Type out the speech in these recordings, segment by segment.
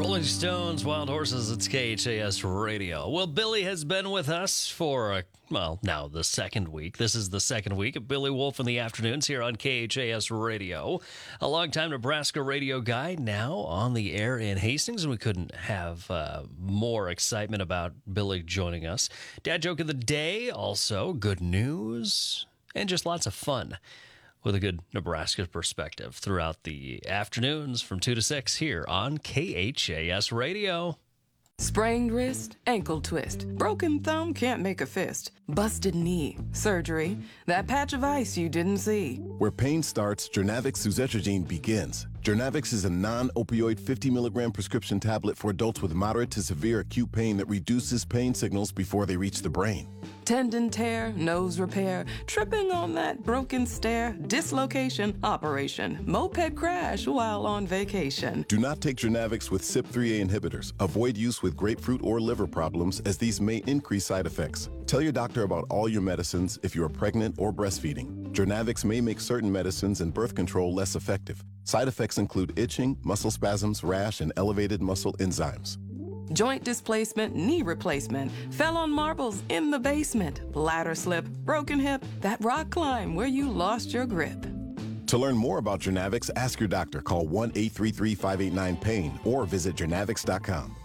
Rolling Stones, Wild Horses, it's KHAS Radio. Well, Billy has been with us for, now the second week. This is the second week of Billy Wolf in the afternoons here on KHAS Radio. A longtime Nebraska radio guy, now on the air in Hastings, and we couldn't have more excitement about Billy joining us. Dad joke of the day, also good news, and just lots of fun with a good Nebraska perspective throughout the afternoons from 2 to 6 here on KHAS Radio. Sprained wrist, ankle twist, broken thumb, can't make a fist, busted knee, surgery, that patch of ice you didn't see. Where pain starts, Jernavix suzetrigine begins. Jernavix is a non-opioid 50-milligram prescription tablet for adults with moderate to severe acute pain that reduces pain signals before they reach the brain. Tendon tear, nose repair, tripping on that broken stair, dislocation, operation, moped crash while on vacation. Do not take Jernavix with CYP3A inhibitors. Avoid use with grapefruit or liver problems, as these may increase side effects. Tell your doctor about all your medicines if you are pregnant or breastfeeding. Jernavix may make certain medicines and birth control less effective. Side effects include itching, muscle spasms, rash, and elevated muscle enzymes. Joint displacement, knee replacement, fell on marbles in the basement, ladder slip, broken hip, that rock climb where you lost your grip. To learn more about Jernavix, ask your doctor. Call 1-833-589-PAIN or visit jernavix.com.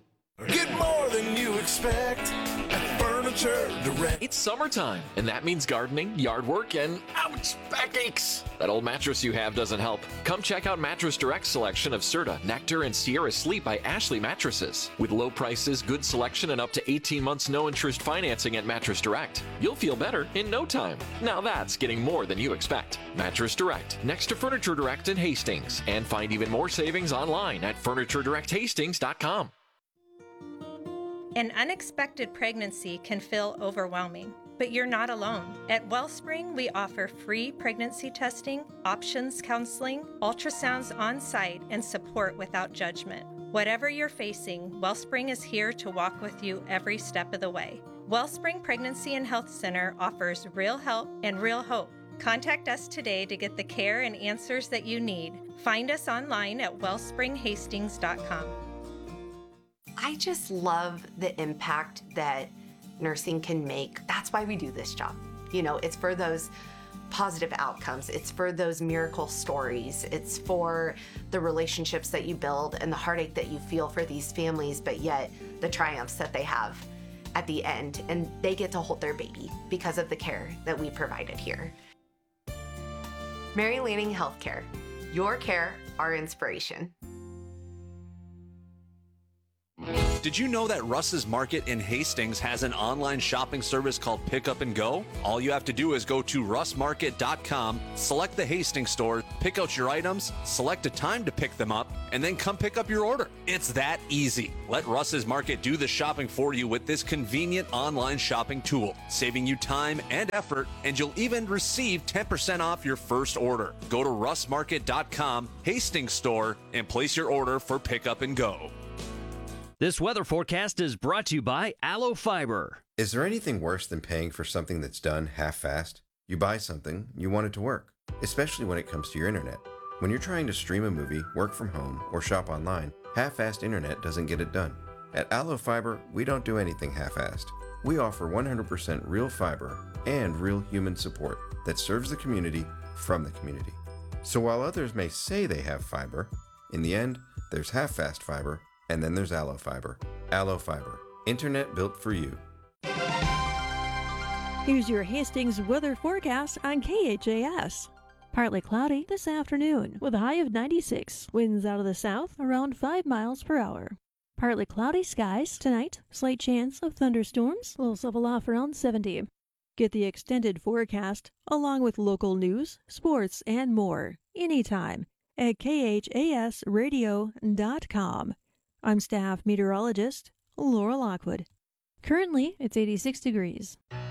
Get more than you expect at Furniture Direct. It's summertime, and that means gardening, yard work, and ouch, backaches. That old mattress you have doesn't help. Come check out Mattress Direct's selection of Serta, Nectar, and Sierra Sleep by Ashley Mattresses. With low prices, good selection, and up to 18 months no-interest financing at Mattress Direct, you'll feel better in no time. Now that's getting more than you expect. Mattress Direct, next to Furniture Direct in Hastings. And find even more savings online at FurnitureDirectHastings.com. An unexpected pregnancy can feel overwhelming, but you're not alone. At Wellspring, we offer free pregnancy testing, options counseling, ultrasounds on site, and support without judgment. Whatever you're facing, Wellspring is here to walk with you every step of the way. Wellspring Pregnancy and Health Center offers real help and real hope. Contact us today to get the care and answers that you need. Find us online at wellspringhastings.com. I just love the impact that nursing can make. That's why we do this job. You know, it's for those positive outcomes. It's for those miracle stories. It's for the relationships that you build and the heartache that you feel for these families, but yet the triumphs that they have at the end. And they get to hold their baby because of the care that we provided here. Mary Lanning Healthcare. Your care, our inspiration. Did you know that Russ's Market in Hastings has an online shopping service called Pick Up and Go? All you have to do is go to russmarket.com, select the Hastings store, pick out your items, select a time to pick them up, and then come pick up your order. It's that easy. Let Russ's Market do the shopping for you with this convenient online shopping tool, saving you time and effort, and you'll even receive 10% off your first order. Go to russmarket.com, Hastings store, and place your order for Pick Up and Go. This weather forecast is brought to you by Aloe Fiber. Is there anything worse than paying for something that's done half-fast? You buy something, you want it to work, especially when it comes to your internet. When you're trying to stream a movie, work from home, or shop online, half-assed internet doesn't get it done. At Aloe Fiber, we don't do anything half-assed. We offer 100% real fiber and real human support that serves the community from the community. So while others may say they have fiber, in the end, there's half-fast fiber, and then there's Aloe Fiber. Aloe Fiber. Internet built for you. Here's your Hastings weather forecast on KHAS. Partly cloudy this afternoon with a high of 96. Winds out of the south around 5 miles per hour. Partly cloudy skies tonight. Slight chance of thunderstorms. Lows level off around 70. Get the extended forecast along with local news, sports, and more anytime at khasradio.com. I'm staff meteorologist Laura Lockwood. Currently, it's 86 degrees.